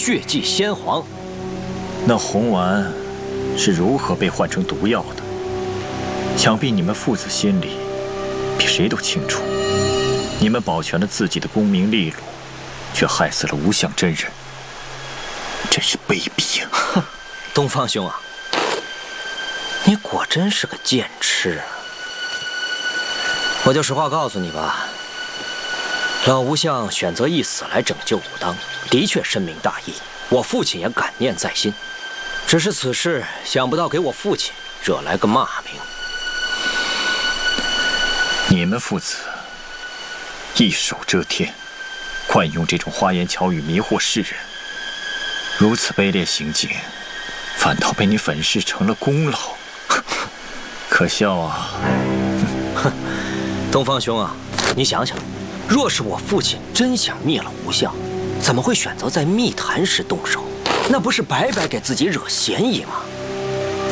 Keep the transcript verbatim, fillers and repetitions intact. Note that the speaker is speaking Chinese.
血祭先皇。 那红丸是如何被换成毒药的？想必你们父子心里比谁都清楚。你们保全了自己的功名利禄，却害死了无相真人，真是卑鄙呀！ 哼，东方兄啊，你果真是个剑痴啊！我就实话告诉你吧，老无相选择一死来拯救武当，的确深明大义，我父亲也感念在心。只是此事想不到给我父亲惹来个骂名。 你们父子一手遮天，惯用这种花言巧语迷惑世人，如此卑劣行径，反倒被你粉饰成了功劳，可笑啊！ 哼，东方兄啊，你想想，若是我父亲真想灭了无相，怎么会选择在密谈时动手？那不是白白给自己惹嫌疑吗？